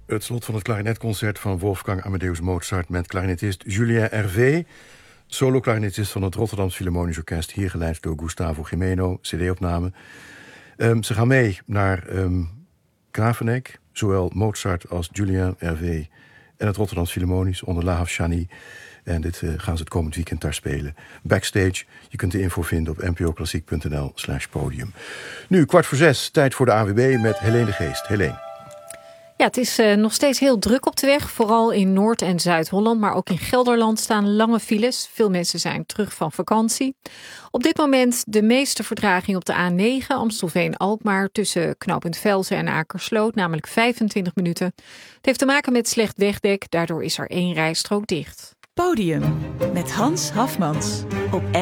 Het slot van het klarinetconcert van Wolfgang Amadeus Mozart met klarinetist Julien Hervé, solo-klarinetist van het Rotterdams Philharmonisch Orkest, hier geleid door Gustavo Gimeno, cd-opname. Ze gaan mee naar Graveneck, zowel Mozart als Julien Hervé en het Rotterdams Philharmonisch onder Lahav Shani. En dit gaan ze het komend weekend daar spelen. Backstage, je kunt de info vinden op npoklassiek.nl/podium. Nu, 5:45, tijd voor de ANWB met Helene de Geest. Helene. Ja, het is nog steeds heel druk op de weg. Vooral in Noord- en Zuid-Holland. Maar ook in Gelderland staan lange files. Veel mensen zijn terug van vakantie. Op dit moment de meeste vertraging op de A9 Amstelveen-Alkmaar tussen knooppunt Velzen en Akersloot, namelijk 25 minuten. Het heeft te maken met slecht wegdek. Daardoor is er 1 rijstrook dicht. Podium met Hans Hafmans op